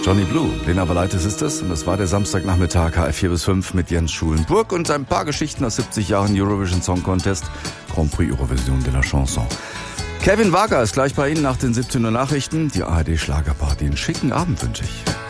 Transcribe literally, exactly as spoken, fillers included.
Johnny Blue, Lena Valaitis ist es. Und das war der Samstagnachmittag H F vier bis fünf mit Jens Schulenburg und ein paar Geschichten aus siebzig Jahren Eurovision Song Contest, Grand Prix Eurovision de la Chanson. Kevin Wager ist gleich bei Ihnen nach den siebzehn Uhr Nachrichten. Die A R D Schlagerparty. Einen schicken Abend wünsche ich.